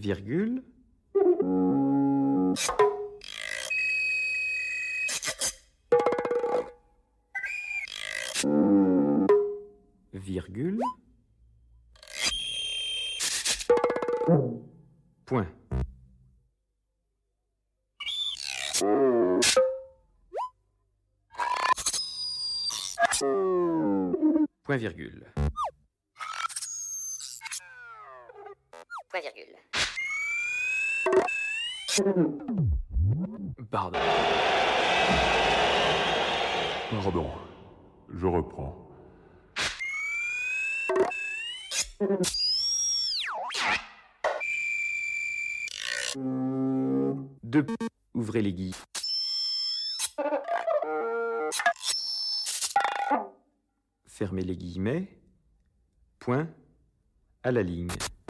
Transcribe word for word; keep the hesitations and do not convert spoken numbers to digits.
virgule, virgule, point. Point virgule. Point virgule. Pardon. Pardon, je reprends. Deux. Ouvrez les guillemets. Fermez les guillemets. Point à la ligne.